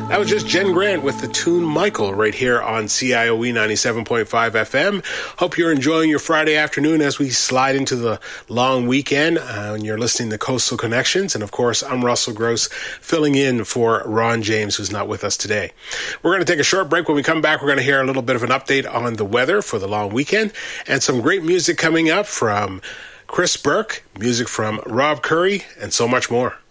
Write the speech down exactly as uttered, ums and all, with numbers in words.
That was just Jen Grant with the tune Michael right here on C I O E ninety-seven point five F M. Hope you're enjoying your Friday afternoon as we slide into the long weekend uh, and you're listening to Coastal Connections. And of course, I'm Russell Gross filling in for Ron James, who's not with us today. We're going to take a short break. When we come back, we're going to hear a little bit of an update on the weather for the long weekend and some great music coming up from Chris Burke, music from Rob Curry, and so much more.